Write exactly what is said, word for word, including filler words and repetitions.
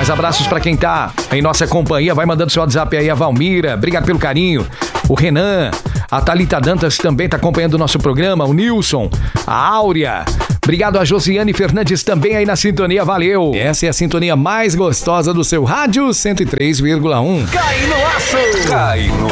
Mais abraços pra quem tá em nossa companhia. Vai mandando seu WhatsApp aí, a Valmira. Obrigado pelo carinho. O Renan, a Thalita Dantas também tá acompanhando o nosso programa. O Nilson, a Áurea. Obrigado a Josiane Fernandes também aí na sintonia. Valeu. Essa é a sintonia mais gostosa do seu rádio cento e três vírgula um. Cai no aço. Cai no